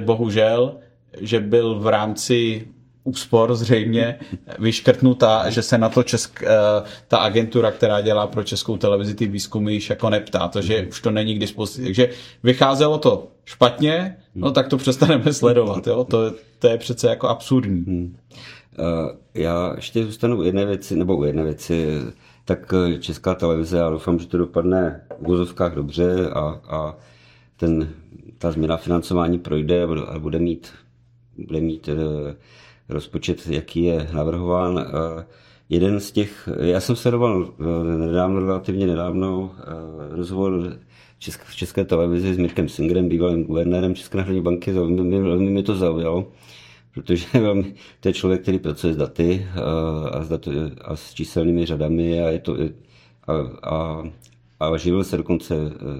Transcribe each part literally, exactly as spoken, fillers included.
bohužel, že byl v rámci úspor zřejmě vyškrtnutá, že se na to česk, ta agentura, která dělá pro Českou televizi ty výzkumy, již jako neptá, to, že už to není k dispozici. Takže vycházelo to špatně, no tak to přestaneme sledovat. Jo? To, to je přece jako absurdní. Hmm. Uh, já ještě zůstanu u jedné věci, nebo u jedné věci, tak Česká televize, já doufám, že to dopadne v uvozovkách dobře a, a ten, ta změna financování projde a bude mít, bude mít uh, rozpočet, jaký je navrhován. Uh, jeden z těch, já jsem sledoval uh, nedávno, relativně nedávno uh, rozhovor České, v České televizi s Mirkem Singerem, bývalým guvernérem České národní banky, velmi, velmi mě to zaujalo, protože velmi, to je člověk, který pracuje s daty a, a, s, daty, a s číselnými řadami a, je to, a, a, a živil se dokonce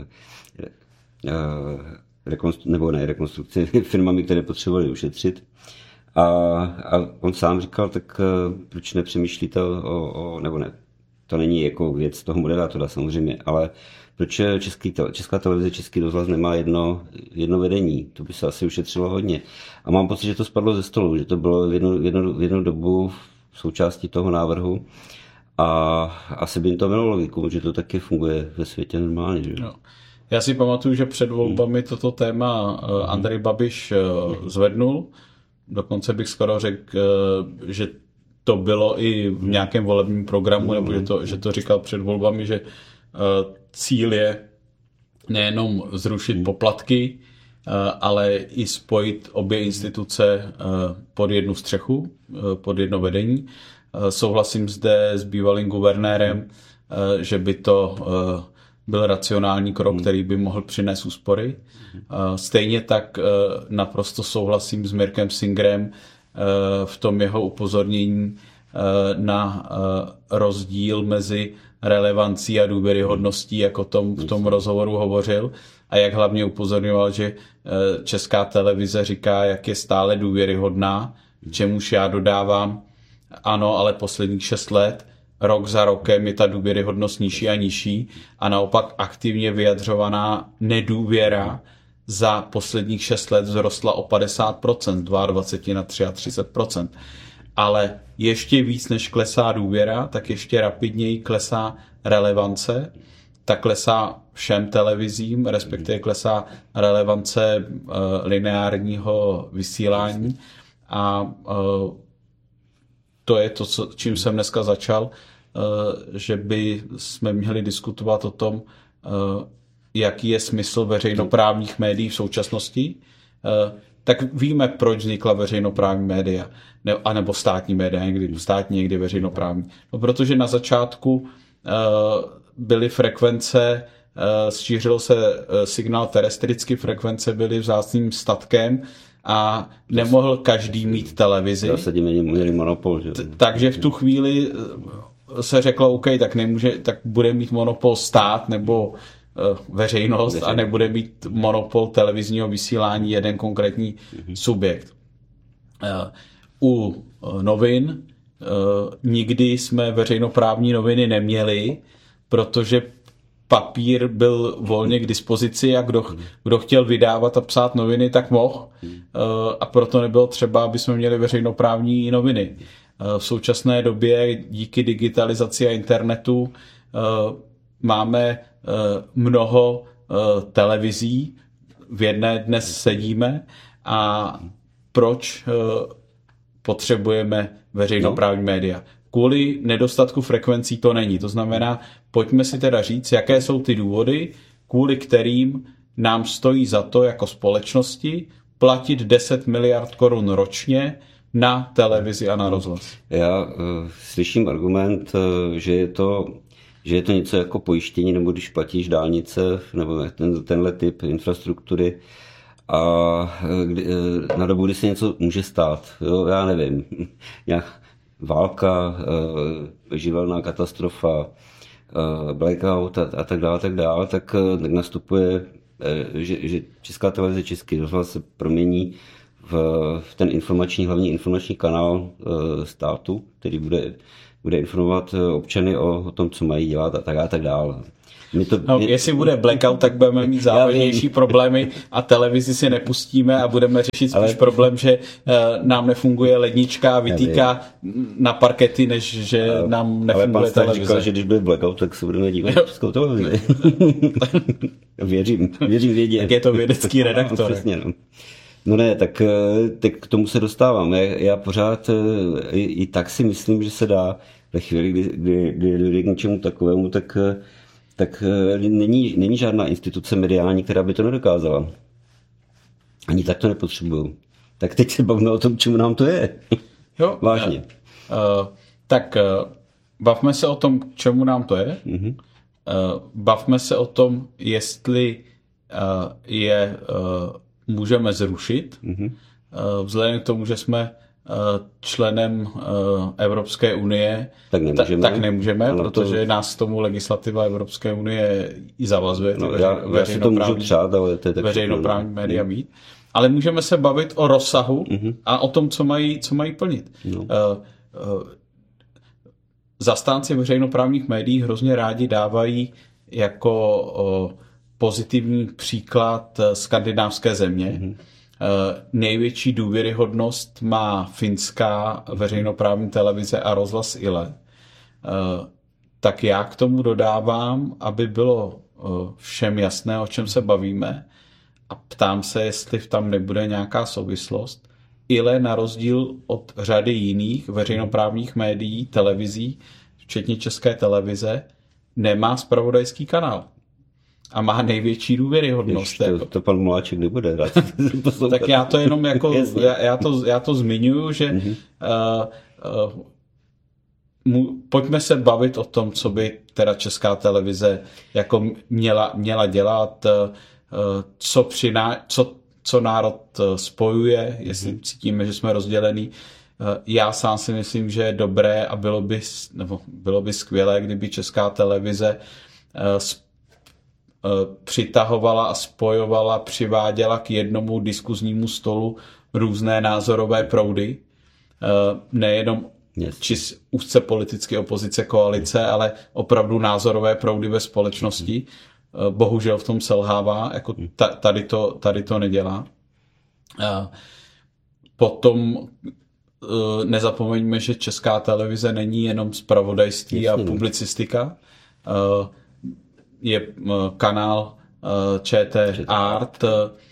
a, rekonstru, nebo ne rekonstrukci firmami, které potřebovali ušetřit. A, a on sám říkal, tak proč nepřemýšlíte o, o nebo ne, to není jako věc toho moderátora samozřejmě, ale proč český, Česká televize, Český rozhlas nemá jedno, jedno vedení? To by se asi ušetřilo hodně. A mám pocit, že to spadlo ze stolu, že to bylo v jednu, v jednu, v jednu dobu v součástí toho návrhu a asi by jim to mělo logiku, že to taky funguje ve světě normálně. Že? No. Já si pamatuju, že před volbami hmm. toto téma Andrej Babiš zvednul. Dokonce bych skoro řekl, že to bylo i v nějakém volebním programu, hmm. nebo že to, že to říkal před volbami, že cíl je nejenom zrušit poplatky, ale i spojit obě instituce pod jednu střechu, pod jedno vedení. Souhlasím zde s bývalým guvernérem, že by to byl racionální krok, který by mohl přinést úspory. Stejně tak naprosto souhlasím s Mirkem Singerem v tom jeho upozornění na rozdíl mezi relevancí a důvěryhodností, jak o tom v tom rozhovoru hovořil a jak hlavně upozorňoval, že Česká televize říká, jak je stále důvěryhodná, čemuž já dodávám, ano, ale posledních šest let, rok za rokem je ta důvěryhodnost nižší a nižší a naopak aktivně vyjadřovaná nedůvěra za posledních šest let vzrostla o padesát procent, dvacet dva na třicet tři procent. Ale ještě víc než klesá důvěra, tak ještě rapidněji klesá relevance, tak klesá všem televizím, respektive klesá relevance uh, lineárního vysílání a uh, to je to, co, čím jsem dneska začal, uh, že by jsme měli diskutovat o tom, uh, jaký je smysl veřejnoprávních médií v současnosti. Uh, tak víme, proč vznikla veřejnoprávní média, ne, anebo státní média, někdy státní, někdy veřejnoprávní. No, protože na začátku uh, byly frekvence, uh, šířilo se uh, signál terestricky, frekvence byly vzácným statkem a nemohl každý mít televizi. Zásadě měli monopol. Že? T- takže v tu chvíli se řeklo, OK, tak, nemůže, tak bude mít monopol stát nebo veřejnost a nebude mít monopol televizního vysílání jeden konkrétní subjekt. U novin nikdy jsme veřejnoprávní noviny neměli, protože papír byl volně k dispozici a kdo, kdo chtěl vydávat a psát noviny, tak mohl. A proto nebylo třeba, aby jsme měli veřejnoprávní noviny. V současné době díky digitalizaci a internetu máme mnoho televizí, v jedné dnes sedíme a proč potřebujeme veřejnoprávní média? Kvůli nedostatku frekvencí to není. To znamená, pojďme si teda říct, jaké jsou ty důvody, kvůli kterým nám stojí za to jako společnosti platit deset miliard korun ročně na televizi a na rozhlas. Já uh, slyším argument, uh, že je to že je to něco jako pojištění, nebo když platíš dálnice, nebo ten, tenhle typ infrastruktury a kdy, na dobu, kdy se něco může stát. Jo, já nevím, nějak válka, živelná katastrofa, blackout a, a tak dále, tak dále, tak, tak nastupuje, že, že Česká televize, Český rozhlas se promění v, v ten informační, hlavní informační kanál státu, který bude bude informovat občany o, o tom, co mají dělat a tak a tak dále. To, no, mě... Jestli bude blackout, tak budeme mít závažnější problémy a televizi si nepustíme a budeme řešit spíš ale... problém, že uh, nám nefunguje lednička a vytýká na parkety, než že ale, nám nefunguje ale televize. Ale říkal, že když bude blackout, tak se budeme dívat na českou televizi. věřím, věřím vědě. Tak je to vědecký redaktor. No, přesně, no. No ne, tak, tak k tomu se dostávám. Já, já pořád i, i tak si myslím, že se dá ve chvíli, kdy, kdy, kdy dojde k něčemu takovému, tak, tak není, není žádná instituce mediální, která by to nedokázala. Ani tak to nepotřebují. Tak teď se bavíme o tom, čemu nám to je. Jo, vážně. Uh, tak uh, bavme se o tom, čemu nám to je. Mm-hmm. Uh, bavme se o tom, jestli uh, je uh, můžeme zrušit. Mm-hmm. Uh, vzhledem k tomu, že jsme uh, členem uh, Evropské unie, tak nemůžeme, tak, tak nemůžeme protože to... nás k tomu legislativa Evropské unie i zavazuje. No, já, já si to můžu přát, ale to je tak veřejnoprávní no. média mít. Ale můžeme se bavit o rozsahu mm-hmm. a o tom, co mají, co mají plnit. No. Uh, uh, zastánci veřejnoprávních médií hrozně rádi dávají jako uh, pozitivní příklad skandinávské země. Mm-hmm. Uh, největší důvěryhodnost má finská veřejnoprávní televize a rozhlas Yle. Uh, tak já k tomu dodávám, aby bylo uh, všem jasné, o čem se bavíme, a ptám se, jestli tam nebude nějaká souvislost. Yle na rozdíl od řady jiných veřejnoprávních médií, televizí, včetně České televize, nemá zpravodajský kanál. A má největší důvěryhodnost. Jež, to, to pan Moláček nebude rád. Tak já to jenom jako, já, já, to, já to zmiňuju, že mm-hmm. uh, uh, mu, pojďme se bavit o tom, co by teda Česká televize jako měla, měla dělat, uh, co, přiná, co, co národ spojuje, jestli mm-hmm. cítíme, že jsme rozdělení. Uh, já sám si myslím, že je dobré a bylo by, nebo bylo by skvělé, kdyby Česká televize uh, přitahovala a spojovala, přiváděla k jednomu diskuznímu stolu různé názorové proudy. Nejenom yes. či úzce politicky opozice koalice, ale opravdu názorové proudy ve společnosti. Bohužel v tom selhává, jako tady to, tady to nedělá. Potom nezapomeňme, že Česká televize není jenom zpravodajství a publicistika. Je kanál ČT Art.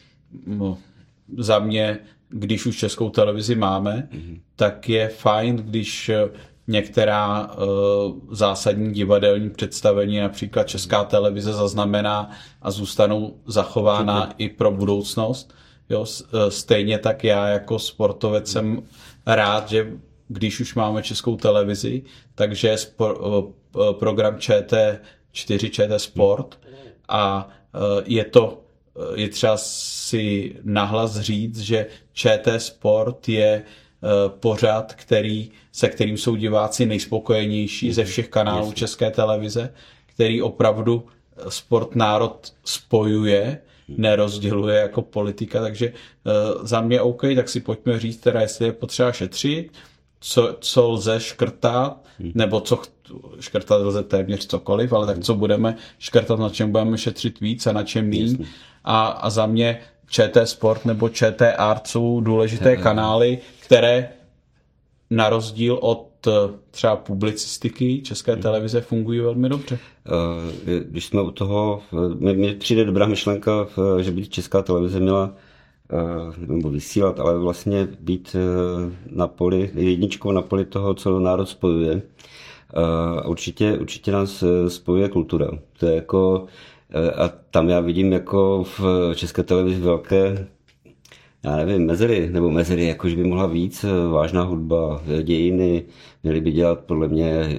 Za mě, když už Českou televizi máme, mm-hmm. tak je fajn, když některá zásadní divadelní představení, například Česká televize, zaznamená a zůstanou zachována mm-hmm. i pro budoucnost. Jo, stejně tak já jako sportovec mm-hmm. jsem rád, že když už máme Českou televizi, takže spor, program ČT čtyři ČT Sport a je to, je třeba si nahlas říct, že ČT Sport je pořad, který, se kterým jsou diváci nejspokojenější ze všech kanálů Jasně. České televize, který opravdu sport národ spojuje, nerozděluje jako politika, takže za mě OK, tak si pojďme říct teda, jestli je potřeba šetřit, co, co lze škrtat, nebo co škrtat lze téměř cokoliv, ale tak co budeme škrtat, na čem budeme šetřit víc a na čem míň. A, a za mě ČT Sport nebo ČT Art jsou důležité kanály, které na rozdíl od třeba publicistiky České televize fungují velmi dobře. Když jsme u toho, mně přijde dobrá myšlenka, že by Česká televize měla nebo vysílat, ale vlastně být na poli, jedničkou na poli toho, co národ spojuje. Určitě, určitě nás spojuje kultura. To je jako, a tam já vidím jako v České televizi velké, já nevím, mezery, nebo mezery, jakože by mohla víc, vážná hudba, dějiny, měli by dělat podle mě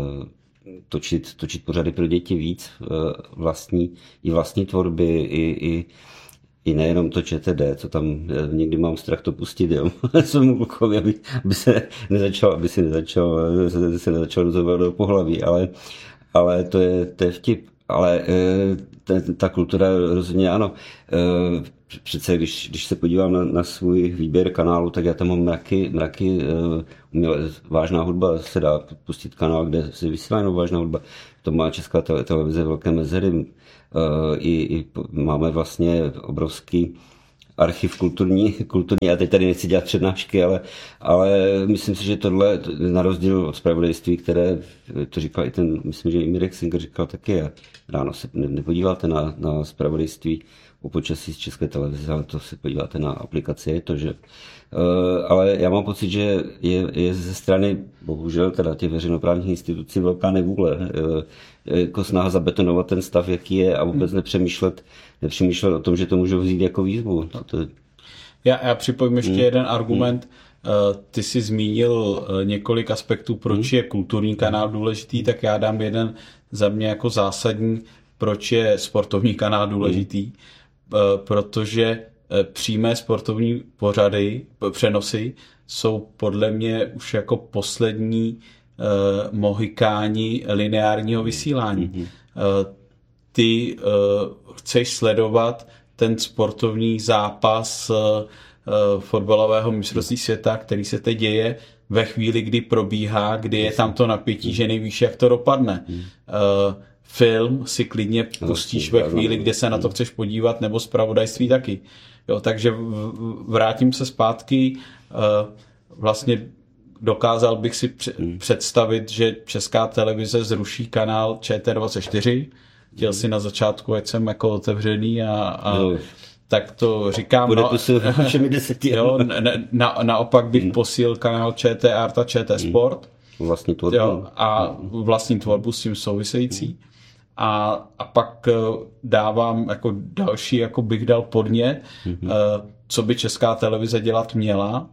točit, točit pořady pro děti víc, vlastní, i vlastní tvorby, i, i I nejenom to ČTD, co tam někdy mám strach to pustit, jo. Svému klukovi, aby, aby se nezačal, aby si nezačal, se nezačal rozhodovat do pohlaví, ale, ale to je, to je vtip. Ale ta, ta kultura rozhodně ano. přece když, když se podívám na, na svůj výběr kanálu, tak já tam mám mraky, mraky uměle, vážná hudba, se dá pustit kanál, kde se vysílá jenom vážná hudba. To má Česká televize velké mezery. I, i máme vlastně obrovský archiv kulturní, kulturní, já teď tady nechci dělat přednášky, ale, ale myslím si, že tohle, na rozdíl od zpravodajství, které, to říkal i ten, myslím, že i Mirek Singer říkal taky, ráno se nepodíváte na, na zpravodajství o počasí z České televize, ale to se podíváte na aplikaci, je to, že ale já mám pocit, že je, je ze strany, bohužel teda těch veřejnoprávních institucí velká nevůle, jako snaha zabetonovat ten stav, jaký je a vůbec nepřemýšlet, nepřemýšlet o tom, že to můžou vzít jako výzvu. To... Já, já připojím ještě hmm. jeden argument. Hmm. Ty jsi zmínil několik aspektů, proč hmm. je kulturní kanál důležitý, tak já dám jeden za mě jako zásadní, proč je sportovní kanál důležitý. Hmm. Protože přímé sportovní pořady, přenosy jsou podle mě už jako poslední eh, mohikáni lineárního vysílání. Mm-hmm. Eh, ty eh, chceš sledovat ten sportovní zápas eh, fotbalového mistrovství světa, který se teď děje ve chvíli, kdy probíhá, kdy je tam to napětí, že nevíš, jak to dopadne. Mm-hmm. Eh, film si klidně pustíš ve chvíli, kdy se na to chceš podívat, nebo zpravodajství taky. Jo, takže vrátím se zpátky. Vlastně dokázal bych si představit, že Česká televize zruší kanál Č T dvacet čtyři. Chtěl si na začátku, ať jsem jako otevřený a, a no. tak to říkám. Bude no, to se všemi deseti. Jo, na, naopak bych hmm. posílil kanál Č T Art a Č T Sport. Vlastní tvorbu. Jo, a vlastní tvorbu s tím související. Hmm. A, a pak dávám jako další, jako bych dal podnět, mm-hmm. co by Česká televize dělat měla,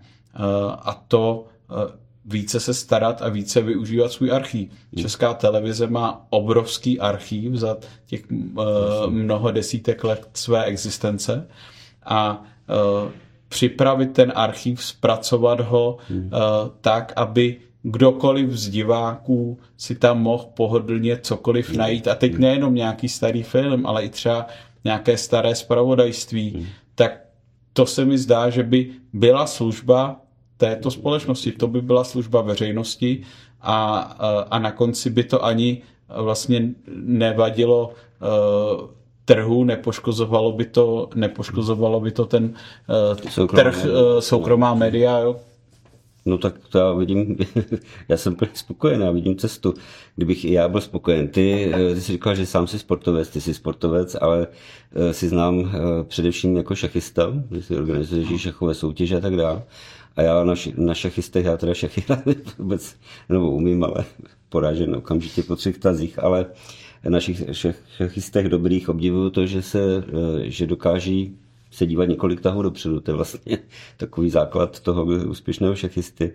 a to více se starat a více využívat svůj archív. Mm. Česká televize má obrovský archív za těch mnoho desítek let své existence a připravit ten archív, zpracovat ho mm. tak, aby kdokoliv z diváků si tam mohl pohodlně cokoliv najít. A teď nejenom nějaký starý film, ale i třeba nějaké staré zpravodajství. Hmm. Tak to se mi zdá, že by byla služba této společnosti. To by byla služba veřejnosti a, a na konci by to ani vlastně nevadilo uh, trhu, nepoškozovalo by to, nepoškozovalo by to ten uh, trh, uh, soukromá média, jo. No tak to já vidím, já jsem plně spokojený, já vidím cestu. Kdybych i já byl spokojen. Ty, ty jsi říkal, že sám jsi sportovec, ty jsi sportovec, ale si znám především jako šachista, že si organizuješ šachové soutěže a tak dále. A já na, na šachistech, já teda šachy vůbec, nebo umím, ale porážen okamžitě po třech tazích, ale na šachistech dobrých obdivuju to, že se, že dokáží se dívat několik tahů dopředu, to je vlastně takový základ toho úspěšného šachisty.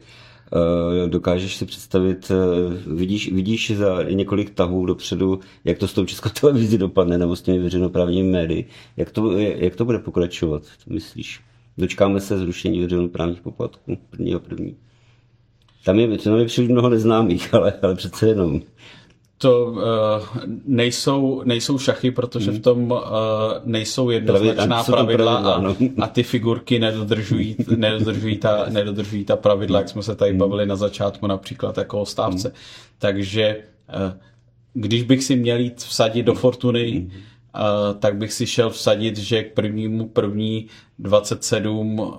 Dokážeš si představit, vidíš, vidíš za několik tahů dopředu, jak to s tou Českou televizí dopadne, nebo s těmi veřejnoprávními médii, jak to, jak to bude pokračovat, myslíš? Dočkáme se zrušení veřejnoprávních poplatků, prvního první. Tam je, tam je příliš mnoho neznámých, ale, ale přece jenom. To uh, nejsou, nejsou šachy, protože v tom uh, nejsou jednoznačná pravidla a, a ty figurky nedodržují, nedodržují, ta, nedodržují ta pravidla, jak jsme se tady bavili na začátku, například jako o stávce. Hmm. Takže uh, když bych si měl jít vsadit do Fortuny, uh, tak bych si šel vsadit, že k prvnímu první dvacet sedm uh,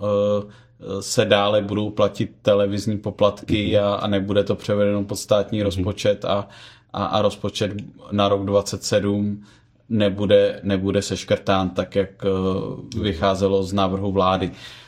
se dále budou platit televizní poplatky hmm. a, a nebude to převedeno pod státní hmm. rozpočet a A, a rozpočet na rok dvacet sedm nebude, nebude seškrtán tak, jak vycházelo z návrhu vlády.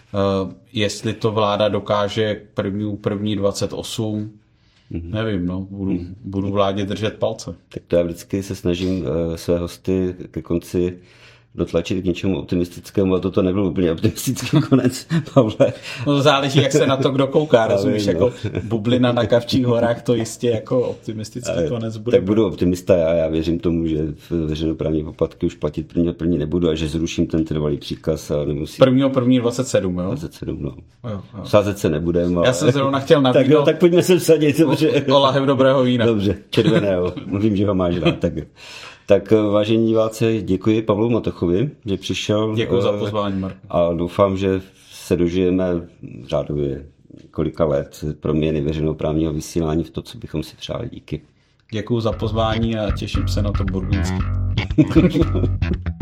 Jestli to vláda dokáže k první, první dvacet osm, mm-hmm. nevím, no, budu, mm-hmm. budu vládě držet palce. Tak to já vždycky se snažím své hosty ke konci dotlačit k něčemu optimistickému, a toto nebyl úplně optimistický konec, Pavle. No záleží, jak se na to kdo kouká, rozumíš, jako bublina na Kavčích horách, to jistě jako optimistický ale, konec bude. Tak budu optimista já, já věřím tomu, že veřejnoprávní poplatky už platit první první nebudu a že zruším ten trvalý příkaz a nemusím. Prvního první dvacet sedm, jo? dvacet sedm, no. Jo, jo. Sázet se nebudem. Ale... Já jsem zrovna chtěl nabídnout. Tak jo, tak pojďme se vsadit. O, o lahev dobrého vína. Dobře, červeného, mluvím, že ho máš rád, tak jo. Tak vážení diváci, děkuji Pavlu Matochovi, že přišel. Děkuji za pozvání, Marku. A doufám, že se dožijeme řádově kolika let proměny veřejnoprávního vysílání v to, co bychom si přáli. Díky. Děkuji za pozvání a těším se na to burgundský.